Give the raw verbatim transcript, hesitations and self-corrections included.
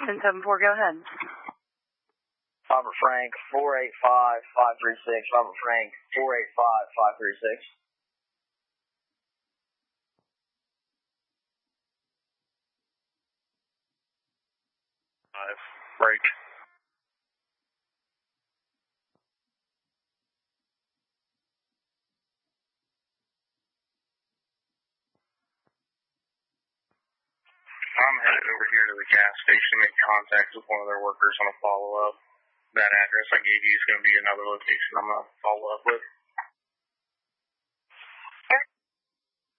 ten seven four, go ahead. Robert Frank, four eight five, five three six. Robert Frank, four eight five, five three six. Five, break. I'm headed over here to the gas station to make contact with one of their workers on a follow-up. That address I gave you is going to be another location I'm going to follow up with.